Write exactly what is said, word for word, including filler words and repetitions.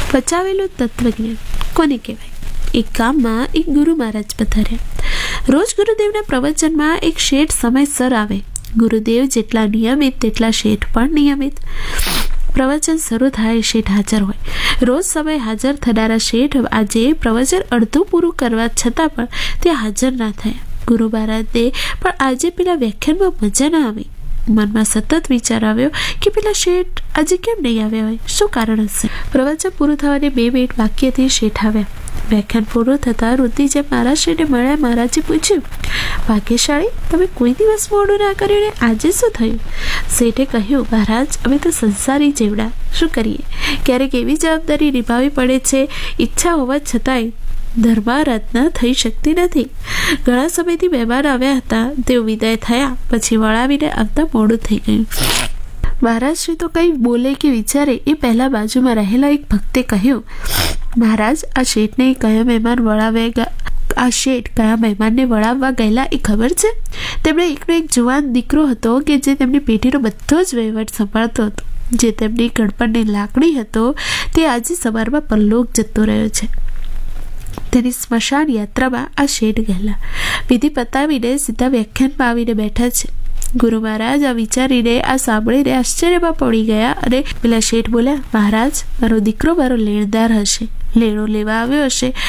પચાવેલું તત્વજ્ઞાન કોને કહેવાય? એક ગામમાં એક ગુરુ મહારાજ પધાર્યા. રોજ ગુરુદેવના પ્રવચનમાં એક શેઠ સમયસર આવે. ગુરુદેવ જેટલા નિયમિત તેટલા શેઠ પણ નિયમિત. પ્રવચન શરૂ થાય, શેઠ હાજર હોય. રોજ સમય હાજર થનારા શેઠ આજે પ્રવચન અડધું પૂરું કરવા છતાં પણ તે હાજર ના થયા. ગુરુ મહારાજને પણ આજે પેલા વ્યાખ્યાનમાં મજા ના આવી. મનમાં સતત વિચાર આવ્યો કે પેલા શેઠ આજે કેમ નહીં આવ્યા હોય, શું કારણ હશે? પ્રવચન પૂરું થવાને બે મિનિટ બાકી હતી. શેઠ આવ્યા. વ્યાખ્યાન પૂરું થતાં રુદ્રી જેમ મહારાજશ્રીને મળ્યા. મહારાજે પૂછ્યું, ભાગ્યશાળી, તમે કોઈ દિવસ મોડું ના કર્યું ને આજે શું થયું? શેઠે કહ્યું, મહારાજ, અમે તો સંસારી જેવડા, શું કરીએ? ક્યારેક એવી જવાબદારી નિભાવવી પડે છે, ઈચ્છા હોવા છતાંય ધર્મારાધના થઈ શકતી નથી. ઘણા સમયથી મહેમાન આવ્યા હતા, તેઓ વિદાય થયા પછી વળાવીને આવતા મોડું થઈ ગયું. મહારાજ શ્રી તો કંઈ બોલે કે વિચારે એ પહેલા બાજુમાં રહેલા એક ભક્તે કહ્યું, મહારાજ, આ શેઠને કયા મહેમાન વળાવે આ શેઠ કયા મહેમાનને વળાવવા ગયેલા એ ખબર છે? તેમણે એકનો એક જુવાન દીકરો હતો કે જે તેમની પેઢીનો બધો જ વહીવટ સંભાળતો હતો. જે તેમની ગણપણની લાકડી હતો તે આજે સવારમાં પરલોક જતો રહ્યો છે. તેની સ્મશાન યાત્રામાં આ શેઠ ગયેલા. વિધિ પતાવીને સીધા વ્યાખ્યાનમાં આવીને બેઠા છે. ગુરુ મહારાજ આ વિચારીને આ સાંભળીને આશ્ચર્યમાં પડી ગયા અને પેલા શેઠ બોલ્યા, મહારાજ, મારો દીકરો મારો લેણદાર હશે, લેણો લેવા આવ્યો હશે